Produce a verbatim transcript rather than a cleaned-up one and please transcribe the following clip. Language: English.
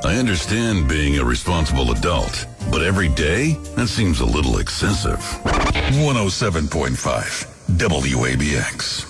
I understand being a responsible adult, but every day? That seems a little excessive. one oh seven point five W A B X.